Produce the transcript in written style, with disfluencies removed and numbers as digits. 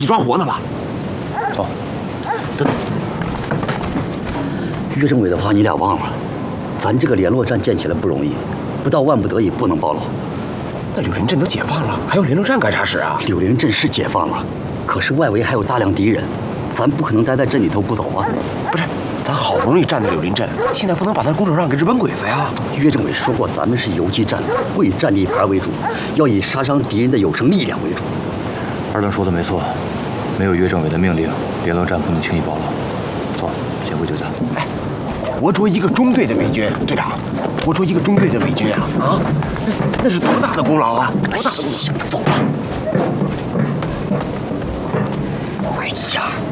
你抓活的吧？ 走。 等等，岳政委的话你俩忘了，咱这个联络站建起来不容易，不到万不得已不能报劳。 那柳林镇都解放了，还有联络站干啥使啊？ 柳林镇是解放了，可是外围还有大量敌人，咱不可能待在镇里头不走啊。 不是，咱好不容易占的柳林镇，现在不能把它拱手让给日本鬼子呀。 岳政委说过，咱们是游击战，不以战力牌为主，要以杀伤敌人的有生力量为主。 二等说的没错，没有岳政委的命令，联络站不能轻易报劳。走，先回酒家。 哎，活捉一个中队的美军，队长，活捉一个中队的美军啊！啊，那是多大的功劳啊！多大的功劳！ 走吧。 哎呀！